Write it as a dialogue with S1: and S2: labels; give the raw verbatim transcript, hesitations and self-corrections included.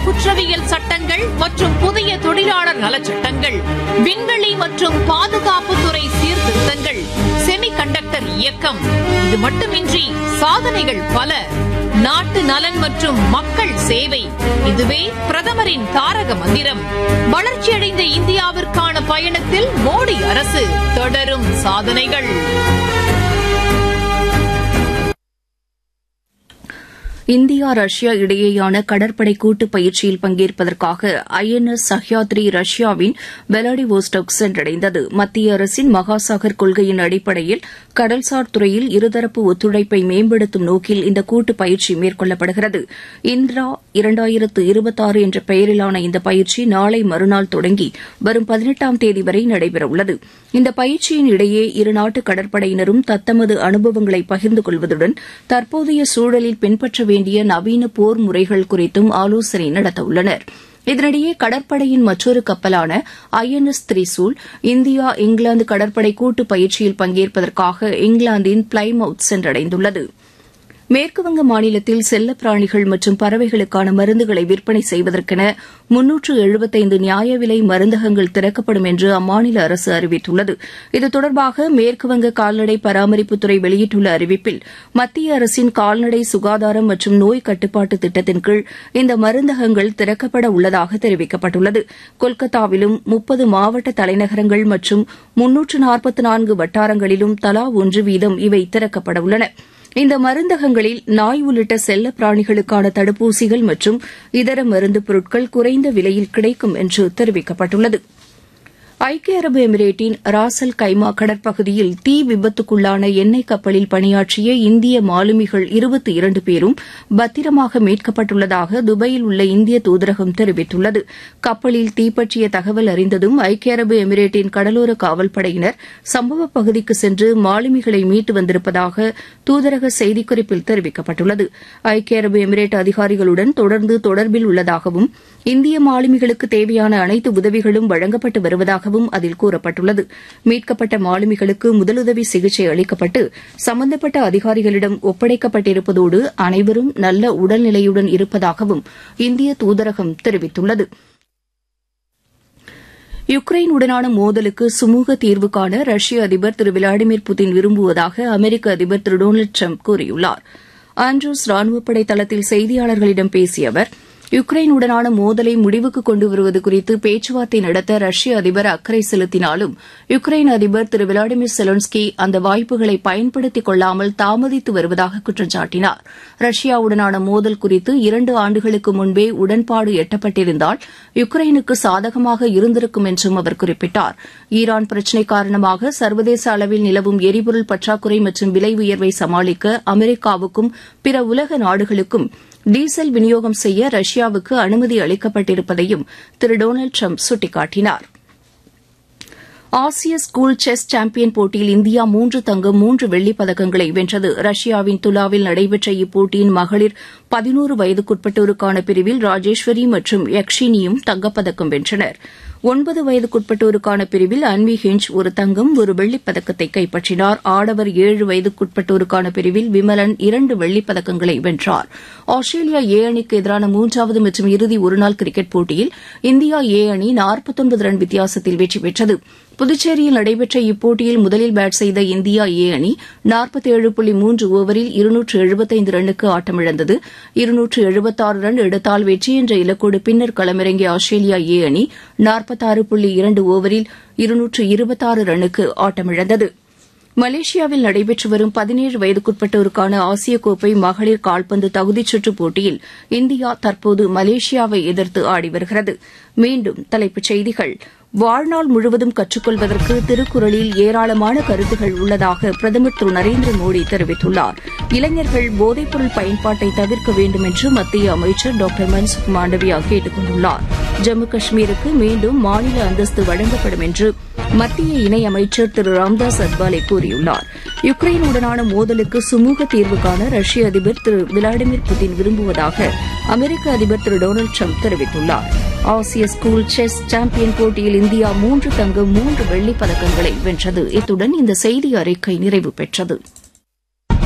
S1: குற்றவியல் சட்டங்கள் மற்றும் புதிய தொழிலாளர் நலச் சட்டங்கள், விண்வெளி மற்றும் பாதுகாப்புத்துறை சீர்திருத்தங்கள், செமி கண்டக்டர் இயக்கம். இது மட்டுமின்றி சாதனைகள் பல. நாட்டு நலன் மற்றும் மக்கள் சேவை, இதுவே பிரதமரின் தாரக மந்திரம். வளர்ச்சியடைந்த இந்தியாவிற்கான பயணத்தில் மோடி அரசு தொடரும் சாதனைகள்.
S2: இந்தியா ரஷ்யா இடையேயான கடற்படை கூட்டு பயிற்சியில் பங்கேற்பதற்காக ஐ என் எஸ் சஹ்யாத்ரி ரஷ்யாவின் வெலாடிவோஸ்டோக் சென்றடைந்தது. மத்திய அரசின் மகாசாகர் கொள்கையின் அடிப்படையில் கடல்சார் துறையில் இருதரப்பு ஒத்துழைப்பை மேம்படுத்தும் நோக்கில் இந்த கூட்டு பயிற்சி மேற்கொள்ளப்படுகிறது. இந்திரா இரண்டாயிரத்து இருபத்தாறு என்ற பெயரிலான இந்த பயிற்சி நாளை மறுநாள் தொடங்கி வரும் பதினெட்டாம் தேதி வரை நடைபெறவுள்ளது. இந்த பயிற்சியின் இடையே இருநாட்டு கடற்படையினரும் தத்தமது அனுபவங்களை பகிர்ந்து கொள்வதுடன் தற்போதைய சூழலில் பின்பற்ற வேண்டிய நவீன போர் முறைகள் குறித்தும் ஆலோசனை நடத்தவுள்ளனர். இதனிடையே கடற்படையின் மற்றொரு கப்பலான ஐ N S Trishul India England கடற்படை கூட்டு பயிற்சியில் பங்கேற்பதற்காக இங்கிலாந்தின் பிளைமவுத் சென்றடைந்துள்ளது. மேற்குவங்க மாநிலத்தில் செல்லப்பிராணிகள் மற்றும் பறவைகளுக்கான மருந்துகளை விற்பனை செய்வதற்கென முன்னூற்று எழுபத்தைந்து நியாய விலை மருந்தகங்கள் திறக்கப்படும் என்று அம்மாநில அரசு அறிவித்துள்ளது. இது தொடர்பாக மேற்குவங்க கால்நடை பராமரிப்புத்துறை வெளியிட்டுள்ள அறிவிப்பில் மத்திய அரசின் கால்நடை சுகாதாரம் மற்றும் நோய் கட்டுப்பாட்டு திட்டத்தின் கீழ் இந்த மருந்தகங்கள் திறக்கப்பட உள்ளதாக தெரிவிக்கப்பட்டுள்ளது. கொல்கத்தாவிலும் முப்பது மாவட்ட தலைநகரங்கள் மற்றும் முன்னூற்று நாற்பத்தி நான்கு வட்டாரங்களிலும் தலா ஒன்று வீதம் இவை திறக்கப்பட உள்ளன. இந்த மருந்தகங்களில் நாய் உள்ளிட்ட செல்ல பிராணிகளுக்கான தடுப்பூசிகள் மற்றும் இதர மருந்துப் பொருட்கள் குறைந்த விலையில் கிடைக்கும் என்று தெரிவிக்கப்பட்டுள்ளது. ஐக்கிய அரபு எமிரேட்டின் ராசல் கைமா கடற்பகுதியில் தீ விபத்துக்குள்ளான எண்ணெய் கப்பலில் பணியாற்றிய இந்திய மாலுமிகள் இருபத்தி இரண்டு பேரும் பத்திரமாக மீட்கப்பட்டுள்ளதாக துபாயில் உள்ள இந்திய தூதரகம் தெரிவித்துள்ளது. கப்பலில் தீப்பற்றிய தகவல் அறிந்ததும் ஐக்கிய அரபு எமிரேட்டின் கடலோர காவல்படையினர் சம்பவ பகுதிக்கு சென்று மாலுமிகளை மீட்டு வந்திருப்பதாக தூதரக செய்திக்குறிப்பில் தெரிவிக்கப்பட்டுள்ளது. ஐக்கிய அரபு எமிரேட் அதிகாரிகளுடன் தொடர்ந்து தொடர்பில் உள்ளதாகவும் இந்திய மாலுமிகளுக்கு தேவையான அனைத்து உதவிகளும் வழங்கப்பட்டு வருவதாக அதில் கூறப்பட்டுள்ளது. மீட்கப்பட்ட மாலுமிகளுக்கு முதலுதவி சிகிச்சை அளிக்கப்பட்டு சம்பந்தப்பட்ட அதிகாரிகளிடம் ஒப்படைக்கப்பட்டிருப்பதோடு அனைவரும் நல்ல உடல்நிலையுடன் இருப்பதாகவும் இந்திய தூதரகம் தெரிவித்துள்ளது. யுக்ரைனுடனான மோதலுக்கு சுமூக தீர்வு காண ரஷ்ய அதிபர் திரு விளாடிமிர் புதின் விரும்புவதாக அமெரிக்க அதிபர் திரு டொனால்டு டிரம்ப் கூறியுள்ளார். ஆண்ட்ரூஸ் ராணுவப்படை தளத்தில் செய்தியாளர்களிடம் பேசிய அவர், யுக்ரைனுடனான மோதலை முடிவுக்கு கொண்டு வருவது குறித்து பேச்சுவார்த்தை நடத்த ரஷ்ய அதிபர் அக்கறை செலுத்தினாலும் யுக்ரைன் அதிபர் திரு விளாடிமிர் செலன்ஸ்கி அந்த வாய்ப்புகளை பயன்படுத்திக் கொள்ளாமல் தாமதித்து வருவதாக குற்றம் சாட்டினார். ரஷ்யாவுடனான மோதல் குறித்து இரண்டு ஆண்டுகளுக்கு முன்பே உடன்பாடு எட்டப்பட்டிருந்தால் யுக்ரைனுக்கு சாதகமாக இருந்திருக்கும் என்றும் அவர் குறிப்பிட்டார். ஈரான் பிரச்சினை காரணமாக சர்வதேச அளவில் நிலவும் எரிபொருள் பற்றாக்குறை மற்றும் விலை உயர்வை சமாளிக்க அமெரிக்காவுக்கும் பிற உலக நாடுகளுக்கும் டீசல் விநியோகம் செய்ய ரஷ்யாவுக்கு அனுமதி அளிக்கப்பட்டிருப்பதையும் திரு டொனால்டு டிரம்ப் சுட்டிக்காட்டினார். ஆசிய ஸ்கூல் செஸ் சாம்பியன் போட்டியில் இந்தியா மூன்று தங்கம் மூன்று வெள்ளிப் பதக்கங்களை வென்றது. ரஷ்யாவின் துலாவில் நடைபெற்ற இப்போட்டியின் மகளிர் பதினோரு வயதுக்குட்பட்டோருக்கான பிரிவில் ராஜேஸ்வரி மற்றும் யக்ஷினியும் தங்கப்பதக்கம் வென்றனர். ஒன்பது வயதுக்குட்பட்டோருக்கான பிரிவில் அன்வி ஹிஞ்ச் ஒரு தங்கம் ஒரு வெள்ளிப் பதக்கத்தை கைப்பற்றினார். ஆடவர் ஏழு வயதுக்குட்பட்டோருக்கான பிரிவில் விமலன் இரண்டு வெள்ளிப் பதக்கங்களை வென்றார். ஆஸ்திரேலியா ஏ அணிக்கு எதிரான மூன்றாவது மற்றும் இறுதி ஒருநாள் கிரிக்கெட் போட்டியில் இந்தியா ஏ அணி நாற்பத்தொன்பது ரன் வித்தியாசத்தில் வெற்றி பெற்றது. புதுச்சேரியில் நடைபெற்ற இப்போட்டியில் முதலில் பேட் செய்த இந்தியா ஏ அணி நாற்பத்தேழு புள்ளி மூன்று ஓவரில் இருநூற்று எழுபத்தைந்து ரன்னுக்கு ஆட்டமிழந்தது. இருநூற்று எழுபத்தாறு ரன் எடுத்தால் வெற்றி என்ற இலக்கோடு பின்னர் களமிறங்கிய ஆஸ்திரேலியா ஏ அணி நாற்பத்தாறு புள்ளி இரண்டு ஓவரில் இருநூற்று இருபத்தாறு ரன்னுக்கு ஆட்டமிழந்தது. மலேசியாவில் நடைபெற்று வரும் பதினேழு வயதுக்குட்பட்டோருக்கான ஆசிய கோப்பை மகளிர் கால்பந்து தகுதிச் சுற்றுப் போட்டியில் இந்தியா தற்போது மலேசியாவை எதிர்த்து ஆடி வருகிறது. மீண்டும் தலைப்புச் செய்திகள். வாழ்நாள் முழுவதும் கற்றுக்கொள்வதற்கு திருக்குறளில் ஏராளமான கருத்துகள் உள்ளதாக பிரதமர் திரு நரேந்திர மோடி தெரிவித்துள்ளார். இளைஞர்கள் போதைப்பொருள் பயன்பாட்டை தவிர்க்க வேண்டும் என்று மத்திய அமைச்சர் டாக்டர் மன்சுக் மாண்டவியா கேட்டுக் கொண்டுள்ளார். ஜம்மு காஷ்மீருக்கு மீண்டும் மாநில அந்தஸ்து வழங்கப்படும் என்று மத்திய இணையமைச்சர் திரு ராம்தாஸ் அத்வாலே கூறியுள்ளார். யுக்ரைனுடனான மோதலுக்கு சுமூக தீர்வு காண ரஷ்ய அதிபர் திரு விளாடிமிர் புதின் விரும்புவதாக அமெரிக்க அதிபர் திரு டொனால்டு டிரம்ப் தெரிவித்துள்ளார். ஆசிய ஸ்கூல் செஸ் சாம்பியன் போட்டியில் இந்தியா மூன்று தங்கம் மூன்று வெள்ளிப் பதக்கங்களை வென்றது. இத்துடன் இந்த செய்தி அறிக்கை நிறைவு பெற்றது.